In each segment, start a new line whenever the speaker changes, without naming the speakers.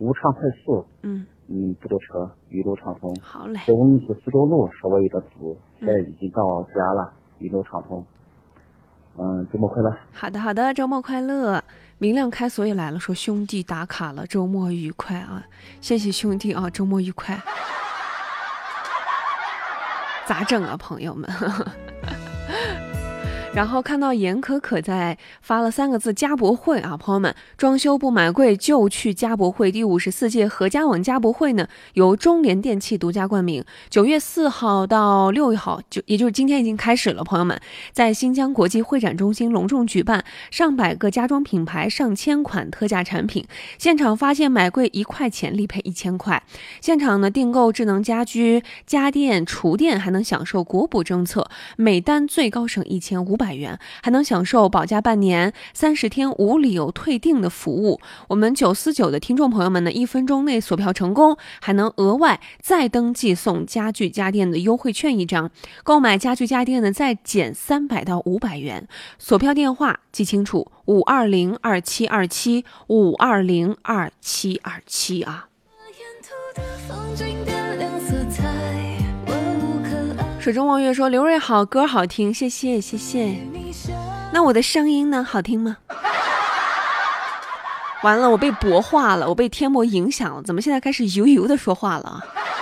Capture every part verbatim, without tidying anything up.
无畅快速，
嗯
嗯，不堵车，一路畅通。
好嘞。
这我们是苏州路稍微有点堵，现在已经到家了，一路畅通。嗯，周末快乐。
好的好的，周末快乐。明亮开锁也来了，说兄弟打卡了，周末愉快啊！谢谢兄弟啊，周末愉快。咋整啊，朋友们？然后看到严可可在发了三个字家博会啊，朋友们，装修不买贵就去家博会。第五十四届合家网家博会呢，由中联电器独家冠名，九月四号到六号，就也就是今天已经开始了。朋友们，在新疆国际会展中心隆重举办，上百个家装品牌，上千款特价产品，现场发现买贵一块钱立赔一千块。现场呢订购智能家居、家电、厨电，还能享受国补政策，每单最高省一千五百元，还能享受保价半年、三十天无理由退订的服务。我们九四九的听众朋友们呢，一分钟内锁票成功，还能额外再登记送家具家电的优惠券一张。购买家具家电呢，再减三百到五百元。锁票电话记清楚：五二零二七二七五二零二七二七啊。水中望月说刘瑞好，歌好听，谢谢谢谢。那我的声音呢，好听吗？完了，我被博化了，我被天魔影响了，怎么现在开始油油的说话了？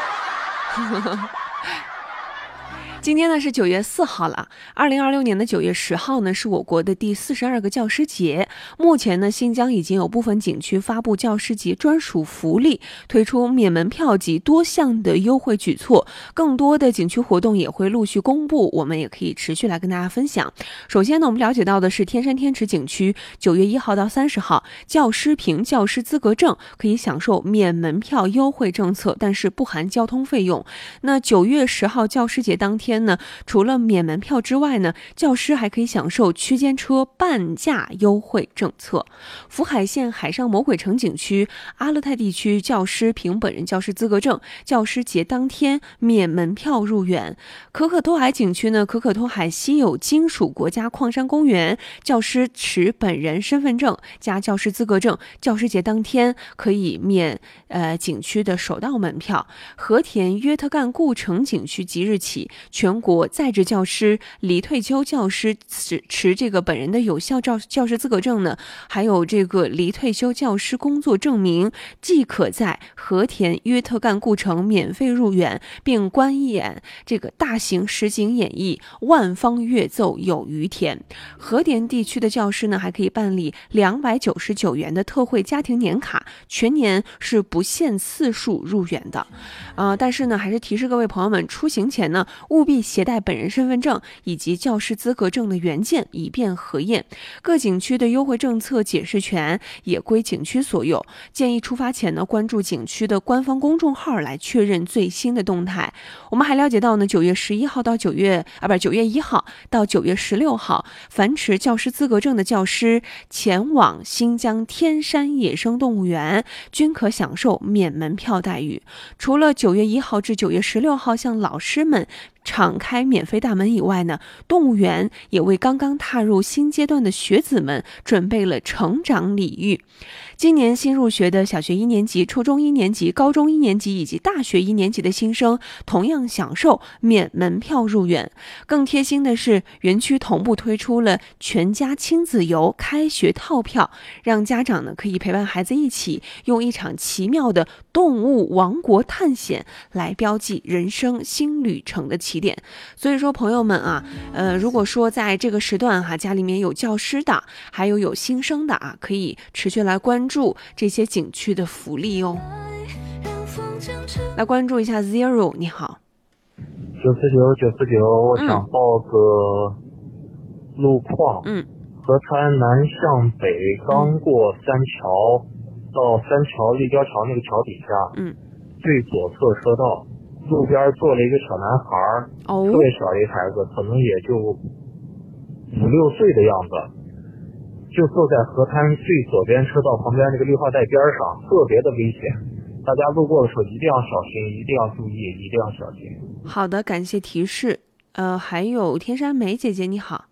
今天呢是九月四号了，二零二六年的九月十号呢是我国的第四十二个教师节。目前呢，新疆已经有部分景区发布教师节专属福利，推出免门票及多项的优惠举措，更多的景区活动也会陆续公布，我们也可以持续来跟大家分享。首先呢，我们了解到的是天山天池景区九月一号到三十号，教师凭教师资格证可以享受免门票优惠政策，但是不含交通费用。那九月十号教师节当天呢，除了免门票之外呢，教师还可以享受区间车半价优惠政策。福海县海上魔鬼城景区阿勒泰地区教师凭本人教师资格证，教师节当天免门票入园。可可托海景区呢，可可托海稀有金属国家矿山公园，教师持本人身份证加教师资格证，教师节当天可以免呃景区的首道门票。和田约特干故城景区即日起，全国在职教师、离退休教师持持这个本人的有效教教师资格证呢，还有这个离退休教师工作证明，即可在和田约特干故城免费入园，并观演这个大型实景演绎《万方乐奏有余田》。和田地区的教师呢，还可以办理两百九十九元的特惠家庭年卡，全年是不限次数入园的。呃，但是呢，还是提示各位朋友们，出行前呢，务必携带本人身份证以及教师资格证的原件，以便核验。各景区的优惠政策解释权也归景区所有，建议出发前呢，关注景区的官方公众号来确认最新的动态。我们还了解到呢，九月十一号到九月啊，不是九月一号到九月十六号，凡持教师资格证的教师前往新疆天山野生动物园，均可享受免门票待遇。除了九月一号至九月十六号向老师们敞开免费大门以外呢，动物园也为刚刚踏入新阶段的学子们准备了成长礼遇。今年新入学的小学一年级、初中一年级、高中一年级以及大学一年级的新生同样享受免门票入园。更贴心的是，园区同步推出了全家亲子游开学套票，让家长呢可以陪伴孩子一起用一场奇妙的动物王国探险来标记人生新旅程的起点。所以说朋友们啊，呃，如果说在这个时段哈、啊，家里面有教师的，还有有新生的啊，可以持续来关注这些景区的福利哦。来关注一下 Zero， 你好。
九四九九四九，我想报个路况。
嗯。
河滩南向北，刚过三桥、嗯、到三桥立交桥那个桥底下，
嗯，
最左侧车道。路边坐了一个小男孩，
哦，
特别小的一孩子，可能也就五六岁的样子，就坐在河滩最左边车道旁边那个绿化带边上，特别的危险。大家路过的时候一定要小心，一定要注意，一定要小心。
好的，感谢提示。呃，还有天山梅姐姐你好。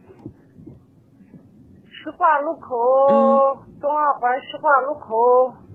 石化路口，东二环石化路口。